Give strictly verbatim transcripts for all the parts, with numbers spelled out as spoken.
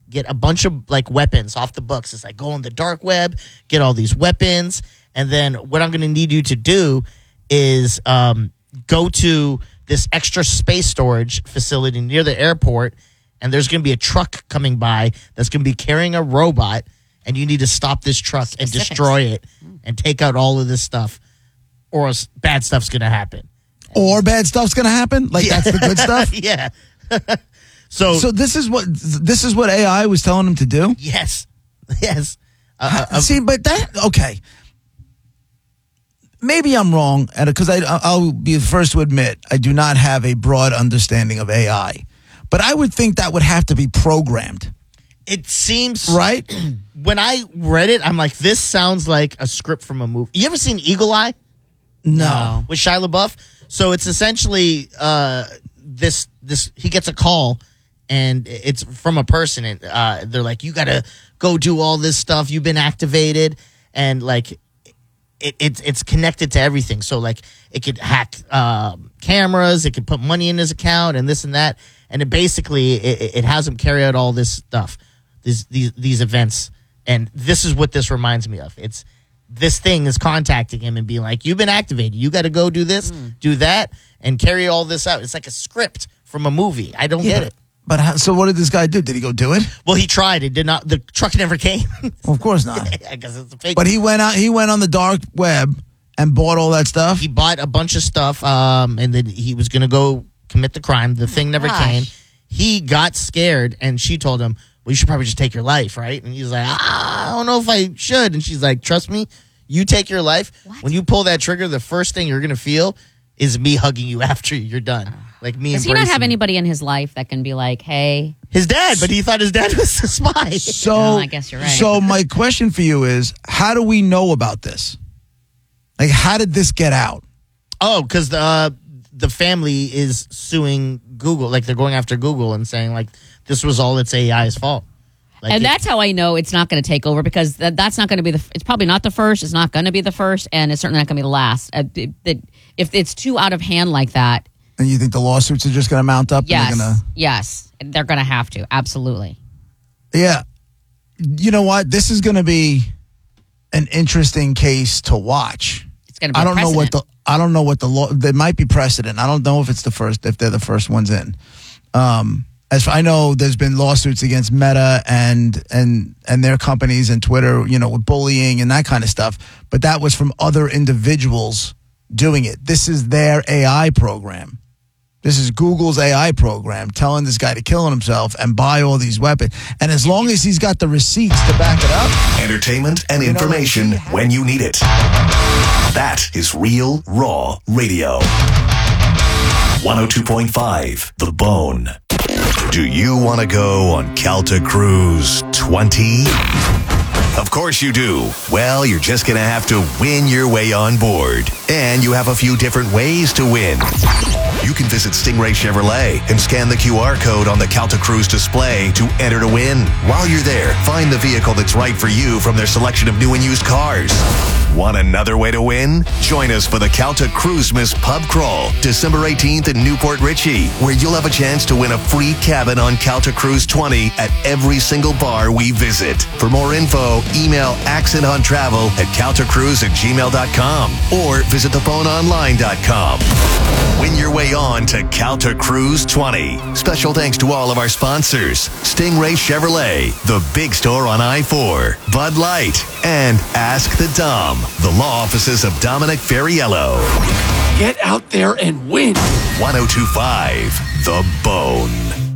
get a bunch of like weapons off the books. It's like go on the dark web, get all these weapons, and then what I'm going to need you to do is um, go to this extra space storage facility near the airport, and there's going to be a truck coming by that's going to be carrying a robot, and you need to stop this truck and Specifics. destroy it and take out all of this stuff, or else bad stuff's going to happen. Or bad stuff's going to happen? Like Yeah. that's the good stuff? Yeah. so, So this is what this is what A I was telling him to do? yes. Yes. Uh, uh, See, but that, okay. Maybe I'm wrong, because I, I'll be the first to admit I do not have a broad understanding of A I. But I would think that would have to be programmed, it seems right? when I read it, I'm like, this sounds like a script from a movie. You ever seen Eagle Eye No. with Shia LaBeouf? So it's essentially uh, this this he gets a call, and it's from a person, and uh, they're like, you got to go do all this stuff. You've been activated, and like it, it's it's connected to everything. So like it could hack um, cameras, it could put money in his account, and this and that. And it basically it, it has him carry out all this stuff, these these these events. And this is what this reminds me of. It's this thing is contacting him and being like, "You've been activated. You got to go do this, mm. do that, and carry all this out." It's like a script from a movie. I don't Yeah, get it. But how, so what did this guy do? Did he go do it? Well, he tried. It did not. The truck never came. Well, of course not. I guess it's a fake. But he went out. He went on the dark web and bought all that stuff. He bought a bunch of stuff, um, and then he was going to go commit the crime. The thing never Gosh. came. He got scared, and she told him, "Well, you should probably just take your life, right?" And he's like, ah, "I don't know if I should." And she's like, "Trust me, you take your life. What? When you pull that trigger, the first thing you're going to feel is me hugging you after you're done, like me." Does he not embracing have you." anybody in his life that can be like, hey? His dad, but he thought his dad was the spy. So Oh, I guess you're right. So my question for you is, how do we know about this? Like, how did this get out? Oh, because the uh, the family is suing Google, like they're going after Google and saying like this was all its A I's fault. Like And it- that's how I know it's not going to take over, because that, that's not going to be the. It's probably not the first. It's not going to be the first, and it's certainly not going to be the last. Uh, it, it, if it's too out of hand like that, And you think the lawsuits are just going to mount up? yes, And they're gonna, yes, they're going to have to. Absolutely. yeah. You know what? This is going to be an interesting case to watch. It's going to be. I a don't know what the precedent. I don't know what the law. There might be precedent. I don't know if it's the first. If they're the first ones in. Um, as I know, there's been lawsuits against Meta and and and their companies and Twitter, you know, with bullying and that kind of stuff. But that was from other individuals doing it. This is their A I program. This is Google's A I program telling this guy to kill himself and buy all these weapons. And as long as he's got the receipts to back it up. Entertainment and You know, information like, when you need it. That is Real Raw Radio. one oh two point five The Bone. Do you want to go on Calta Cruise twenty? Of course you do. Well, you're just going to have to win your way on board. And you have a few different ways to win. You can visit Stingray Chevrolet and scan the Q R code on the Calta Cruise display to enter to win. While you're there, find the vehicle that's right for you from their selection of new and used cars. Want another way to win? Join us for the Calta Cruise Miss Pub Crawl, December eighteenth in Newport Richey, where you'll have a chance to win a free cabin on Calta Cruise twenty at every single bar we visit. For more info, email accent hunt travel at caltacruise at gmail dot com or visit the bone online dot com. Win your way on to Calta Cruise twenty. Special thanks to all of our sponsors: Stingray Chevrolet, The Big Store on I four, Bud Light, and Ask the Dom, the law offices of Dominic Ferriello. Get out there and win. one oh two point five The Bone.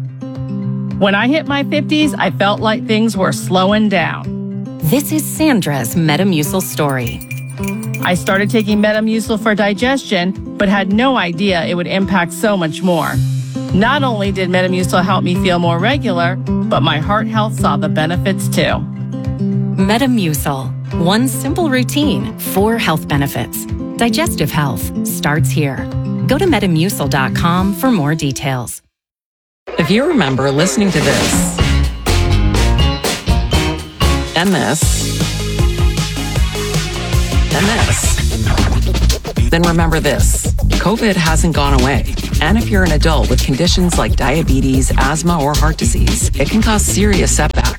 When I hit my fifties, I felt like things were slowing down. This is Sandra's Metamucil story. I started taking Metamucil for digestion, but had no idea it would impact so much more. Not only did Metamucil help me feel more regular, but my heart health saw the benefits too. Metamucil. One simple routine, four health benefits. Digestive health starts here. Go to metamucil dot com for more details. If you remember listening to this and this and this, then remember this. COVID hasn't gone away. And if you're an adult with conditions like diabetes, asthma, or heart disease, it can cause serious setbacks.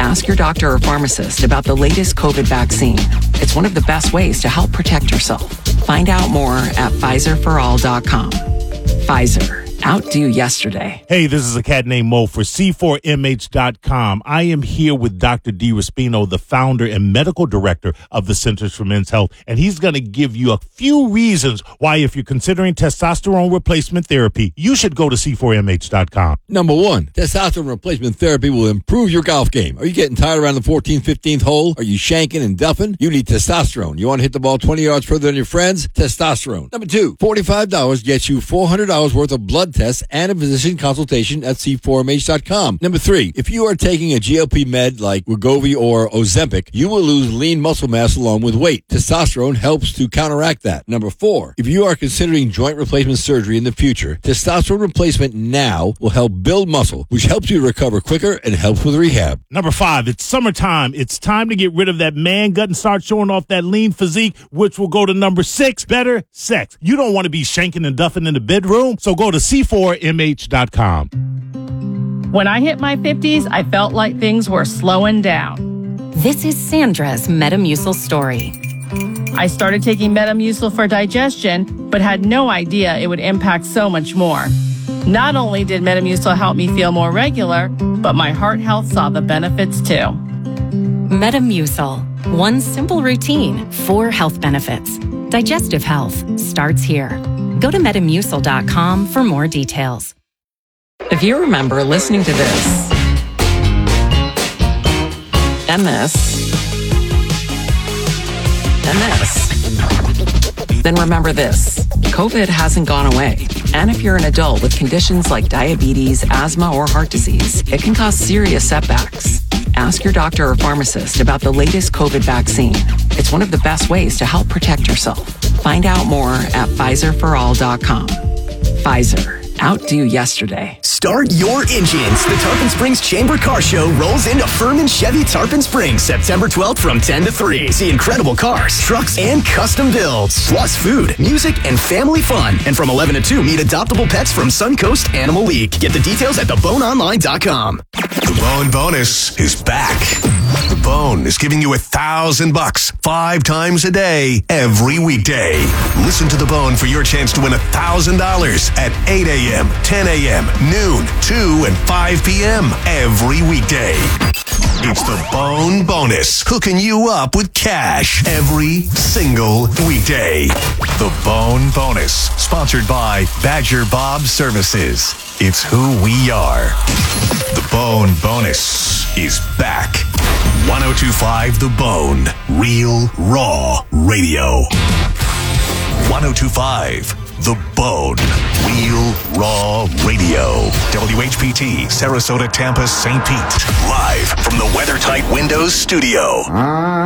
Ask your doctor or pharmacist about the latest COVID vaccine. It's one of the best ways to help protect yourself. Find out more at Pfizer for all dot com. Pfizer. Outdo yesterday. Hey, this is a cat named Mo for C four M H dot com. I am here with Doctor D. Raspino, the founder and medical director of the Centers for Men's Health, and he's going to give you a few reasons why, if you're considering testosterone replacement therapy, you should go to C four M H dot com. Number one, testosterone replacement therapy will improve your golf game. Are you getting tired around the fourteenth, fifteenth hole? Are you shanking and duffing? You need testosterone. You want to hit the ball twenty yards further than your friends? Testosterone. Number two, forty-five dollars gets you four hundred dollars worth of blood tests and a physician consultation at C four M H dot com. Number three, if you are taking a G L P med like Wegovy or Ozempic, you will lose lean muscle mass along with weight. Testosterone helps to counteract that. Number four, if you are considering joint replacement surgery in the future, testosterone replacement now will help build muscle, which helps you recover quicker and helps with rehab. Number five, it's summertime. It's time to get rid of that man gut and start showing off that lean physique, which will go to number six, better sex. You don't want to be shanking and duffing in the bedroom, so go to C four M H dot com. When I hit my fifties, I felt like things were slowing down. This is Sandra's Metamucil story. I started taking Metamucil for digestion, but had no idea it would impact so much more. Not only did Metamucil help me feel more regular, but my heart health saw the benefits too. Metamucil. One simple routine, four health benefits. Digestive health starts here. Go to Metamucil dot com for more details. If you remember listening to this, and this, and this, then remember this. COVID hasn't gone away. And if you're an adult with conditions like diabetes, asthma, or heart disease, it can cause serious setbacks. Ask your doctor or pharmacist about the latest COVID vaccine. It's one of the best ways to help protect yourself. Find out more at Pfizer for all dot com. Pfizer. Outdo yesterday. Start your engines. The Tarpon Springs Chamber Car Show rolls into Furman Chevy Tarpon Springs September twelfth from ten to three. See incredible cars, trucks, and custom builds. Plus food, music, and family fun. And from eleven to two, meet adoptable pets from Suncoast Animal League. Get the details at the bone online dot com. The Bone Bonus is back. The Bone is giving you a thousand bucks five times a day, every weekday. Listen to The Bone for your chance to win a thousand dollars at eight a.m., ten a.m., noon, two, and five p.m. every weekday. It's the Bone Bonus, hooking you up with cash every single weekday. The Bone Bonus, sponsored by Badger Bob Services. It's who we are. The Bone Bonus is back. one oh two point five The Bone, Real Raw Radio. one oh two point five The Bone, Real Raw Radio. W H P T, Sarasota, Tampa, Saint Pete. Live from the WeatherTight Windows studio.